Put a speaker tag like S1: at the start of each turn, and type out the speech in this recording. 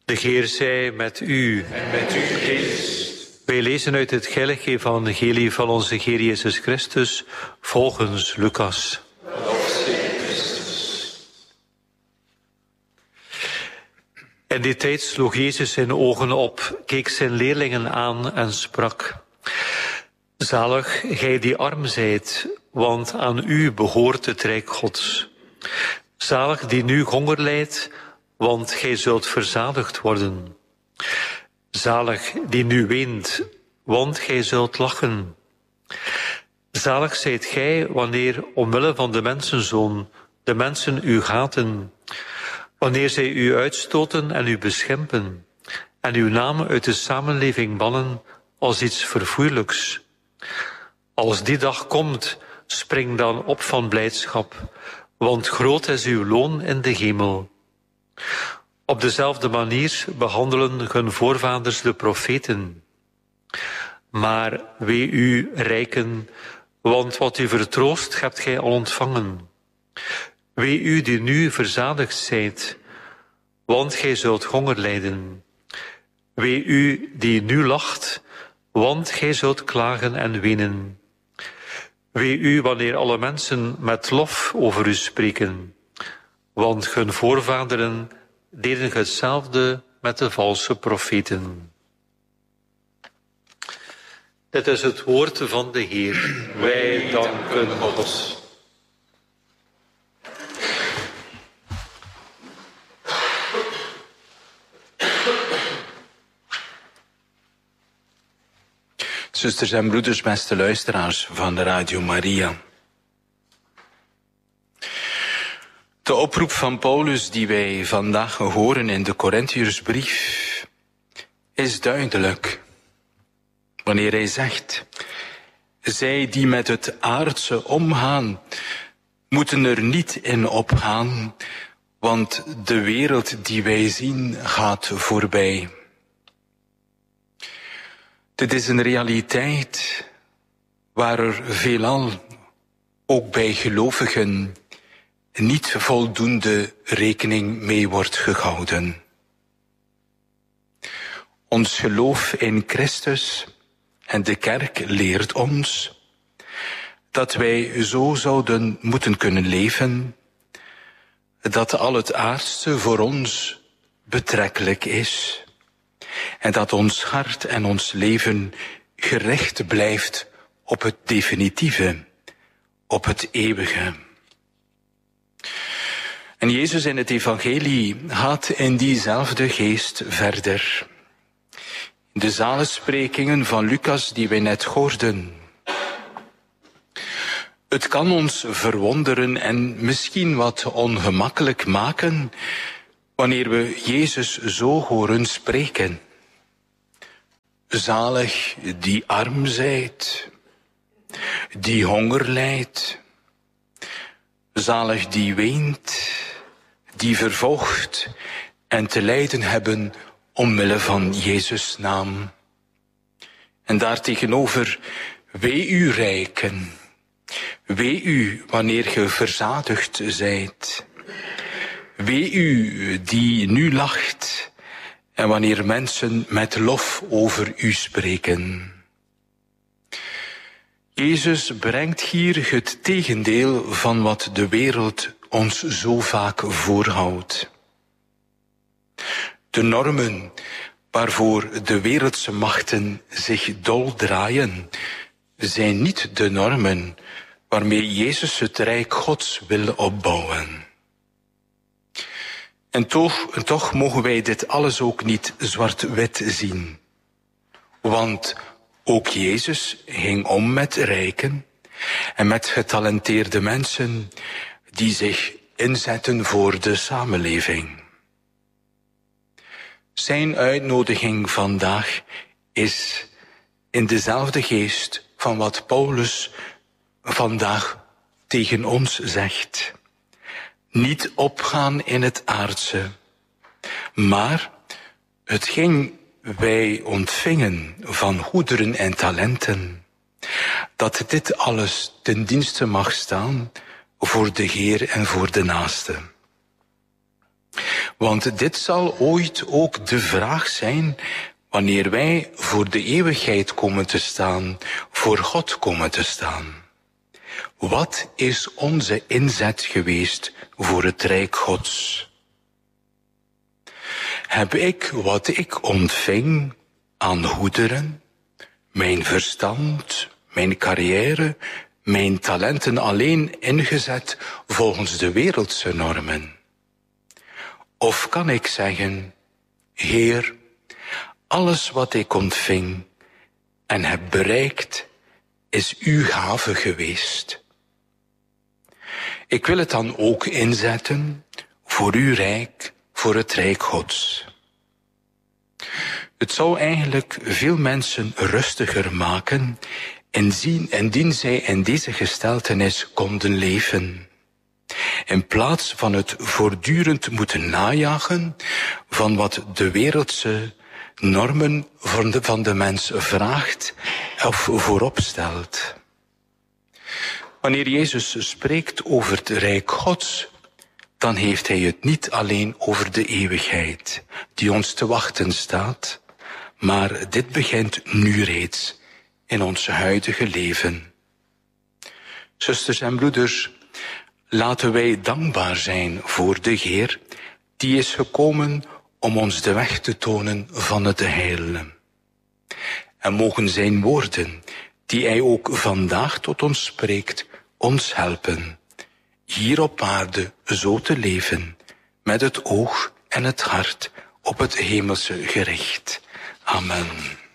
S1: De Heer zij met u.
S2: En met uw geest.
S1: Wij lezen uit het heilige evangelie van onze Heer Jezus Christus volgens Lucas.
S2: Lof zij Christus.
S1: In die tijd sloeg Jezus zijn ogen op, keek zijn leerlingen aan en sprak: Zalig gij die arm zijt, want aan u behoort het rijk Gods. Zalig die nu honger lijdt, want gij zult verzadigd worden. Zalig die nu weent, want gij zult lachen. Zalig zijt gij wanneer omwille van de mensenzoon de mensen u haten, wanneer zij u uitstoten en u beschimpen en uw naam uit de samenleving bannen als iets verfoeilijks. Als die dag komt, spring dan op van blijdschap, want groot is uw loon in de hemel. Op dezelfde manier behandelen hun voorvaders de profeten. Maar wee u, rijken, want wat u vertroost, hebt gij al ontvangen. Wee u die nu verzadigd zijt, want gij zult honger lijden. Wee u die nu lacht, want gij zult klagen en wenen. Wee u wanneer alle mensen met lof over u spreken, want hun voorvaderen deden hetzelfde met de valse profeten. Dit is het woord van de Heer.
S2: Wij danken God.
S3: Zusters en broeders, beste luisteraars van de Radio Maria. De oproep van Paulus die wij vandaag horen in de Korintiërsbrief is duidelijk. Wanneer hij zegt: zij die met het aardse omgaan, moeten er niet in opgaan, want de wereld die wij zien gaat voorbij. Dit is een realiteit waar er veelal, ook bij gelovigen, niet voldoende rekening mee wordt gehouden. Ons geloof in Christus en de kerk leert ons dat wij zo zouden moeten kunnen leven, dat al het aardse voor ons betrekkelijk is. En dat ons hart en ons leven gericht blijft op het definitieve, op het eeuwige. En Jezus in het evangelie gaat in diezelfde geest verder. In de zalensprekingen van Lucas die wij net hoorden. Het kan ons verwonderen en misschien wat ongemakkelijk maken wanneer we Jezus zo horen spreken. Zalig die arm zijt, die honger lijdt. Zalig die weent, die vervolgd en te lijden hebben omwille van Jezus' naam. En daartegenover, wee u rijken, wee u wanneer ge verzadigd zijt. Wee u die nu lacht en wanneer mensen met lof over u spreken. Jezus brengt hier het tegendeel van wat de wereld ons zo vaak voorhoudt. De normen waarvoor de wereldse machten zich dol draaien, zijn niet de normen waarmee Jezus het rijk Gods wil opbouwen. En toch mogen wij dit alles ook niet zwart-wit zien. Want ook Jezus ging om met rijken en met getalenteerde mensen die zich inzetten voor de samenleving. Zijn uitnodiging vandaag is in dezelfde geest van wat Paulus vandaag tegen ons zegt. Niet opgaan in het aardse, maar hetgeen wij ontvingen van goederen en talenten, dat dit alles ten dienste mag staan voor de Heer en voor de naaste. Want dit zal ooit ook de vraag zijn wanneer wij voor de eeuwigheid komen te staan, voor God komen te staan. Wat is onze inzet geweest voor het Rijk Gods? Heb ik wat ik ontving aan goederen, mijn verstand, mijn carrière, mijn talenten alleen ingezet volgens de wereldse normen? Of kan ik zeggen, Heer, alles wat ik ontving en heb bereikt, is uw gave geweest. Ik wil het dan ook inzetten voor uw rijk, voor het Rijk Gods. Het zou eigenlijk veel mensen rustiger maken indien zij in deze gesteltenis konden leven. In plaats van het voortdurend moeten najagen van wat de wereldse normen van de mens vraagt of voorop stelt. Wanneer Jezus spreekt over het Rijk Gods, dan heeft hij het niet alleen over de eeuwigheid die ons te wachten staat, maar dit begint nu reeds in ons huidige leven. Zusters en broeders, laten wij dankbaar zijn voor de Heer die is gekomen om ons de weg te tonen van het heil. En mogen zijn woorden, die hij ook vandaag tot ons spreekt, ons helpen hier op aarde zo te leven, met het oog en het hart op het hemelse gericht. Amen.